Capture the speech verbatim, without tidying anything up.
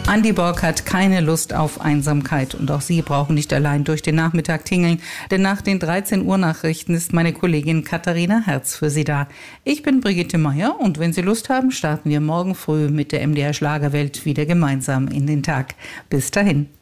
Andi Borg hat keine Lust auf Einsamkeit und auch Sie brauchen nicht allein durch den Nachmittag tingeln, denn nach den dreizehn Uhr Nachrichten ist meine Kollegin Katharina Herz für Sie da. Ich bin Brigitte Meier und wenn Sie Lust haben, starten wir morgen früh mit der M D R Schlagerwelt wieder gemeinsam in den Tag. Bis dahin.